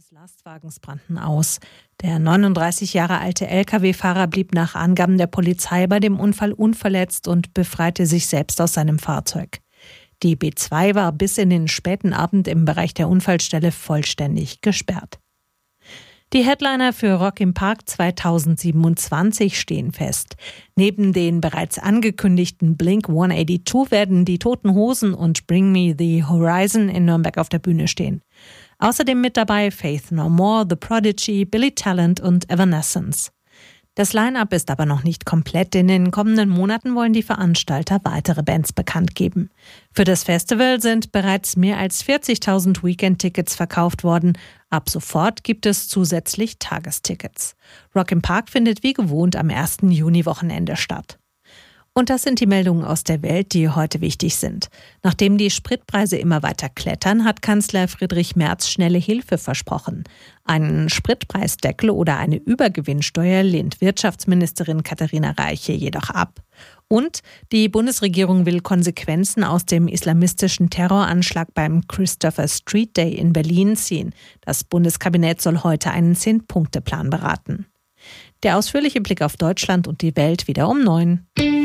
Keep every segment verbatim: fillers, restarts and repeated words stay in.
des Lastwagens brannten aus. Der neununddreißig Jahre alte L K W-Fahrer blieb nach Angaben der Polizei bei dem Unfall unverletzt und befreite sich selbst aus seinem Fahrzeug. Die B zwei war bis in den späten Abend im Bereich der Unfallstelle vollständig gesperrt. Die Headliner für Rock im Park zweitausendsiebenundzwanzig stehen fest. Neben den bereits angekündigten Blink hundertzweiundachtzig werden die Toten Hosen und Bring Me the Horizon in Nürnberg auf der Bühne stehen. Außerdem mit dabei Faith No More, The Prodigy, Billy Talent und Evanescence. Das Line-Up ist aber noch nicht komplett. In den kommenden Monaten wollen die Veranstalter weitere Bands bekannt geben. Für das Festival sind bereits mehr als vierzigtausend Weekend-Tickets verkauft worden. Ab sofort gibt es zusätzlich Tagestickets. Rock im Park findet wie gewohnt am ersten Juni-Wochenende statt. Und das sind die Meldungen aus der Welt, die heute wichtig sind. Nachdem die Spritpreise immer weiter klettern, hat Kanzler Friedrich Merz schnelle Hilfe versprochen. Einen Spritpreisdeckel oder eine Übergewinnsteuer lehnt Wirtschaftsministerin Katharina Reiche jedoch ab. Und die Bundesregierung will Konsequenzen aus dem islamistischen Terroranschlag beim Christopher Street Day in Berlin ziehen. Das Bundeskabinett soll heute einen Zehn-Punkte-Plan beraten. Der ausführliche Blick auf Deutschland und die Welt wieder um neun.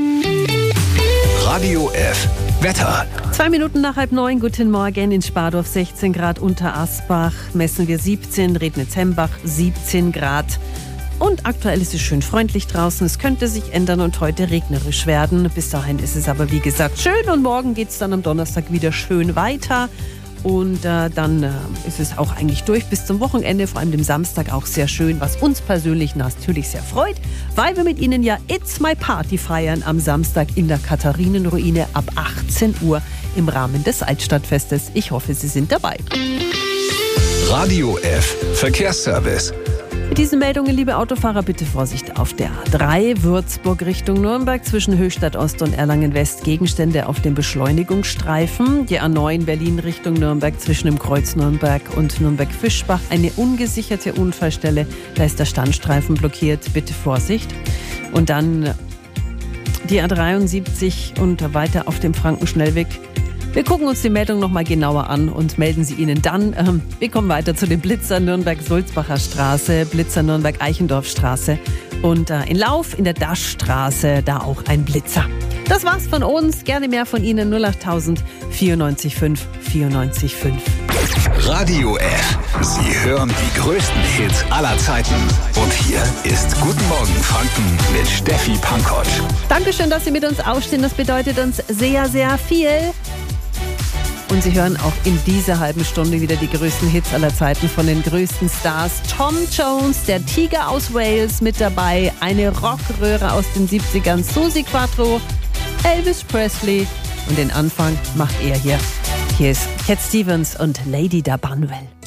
Radio F. Wetter. Zwei Minuten nach halb neun, guten Morgen. In Spardorf sechzehn Grad, unter Asbach messen wir siebzehn, Rednitz-Hembach siebzehn Grad. Und aktuell ist es schön freundlich draußen. Es könnte sich ändern und heute regnerisch werden. Bis dahin ist es aber wie gesagt schön und morgen geht es dann am Donnerstag wieder schön weiter. Und äh, dann äh, ist es auch eigentlich durch bis zum Wochenende, vor allem dem Samstag auch sehr schön, was uns persönlich natürlich sehr freut, weil wir mit Ihnen ja It's My Party feiern am Samstag in der Katharinenruine ab achtzehn Uhr im Rahmen des Altstadtfestes. Ich hoffe, Sie sind dabei. Radio F. Verkehrsservice. Mit diesen Meldungen, liebe Autofahrer, bitte Vorsicht auf der A drei, Würzburg Richtung Nürnberg, zwischen Höchstadt Ost und Erlangen West Gegenstände auf dem Beschleunigungsstreifen. Die A neun Berlin Richtung Nürnberg zwischen dem Kreuz Nürnberg und Nürnberg-Fischbach, eine ungesicherte Unfallstelle, da ist der Standstreifen blockiert, bitte Vorsicht. Und dann die A dreiundsiebzig und weiter auf dem Frankenschnellweg. Wir gucken uns die Meldung nochmal genauer an und melden sie Ihnen dann. Ähm, wir kommen weiter zu den Blitzer Nürnberg-Sulzbacher Straße, Blitzer Nürnberg-Eichendorf-Straße und äh, in Lauf in der Daschstraße, da auch ein Blitzer. Das war's von uns. Gerne mehr von Ihnen. null acht tausend vierundneunzig fünf vierundneunzig fünf. Radio F. Sie hören die größten Hits aller Zeiten. Und hier ist Guten Morgen Franken mit Steffi Pankotsch. Dankeschön, dass Sie mit uns aufstehen. Das bedeutet uns sehr, sehr viel. Und Sie hören auch in dieser halben Stunde wieder die größten Hits aller Zeiten von den größten Stars. Tom Jones, der Tiger aus Wales mit dabei, eine Rockröhre aus den siebzigern, Suzi Quattro, Elvis Presley und den Anfang macht er hier. Hier ist Cat Stevens und Lady da Banwell.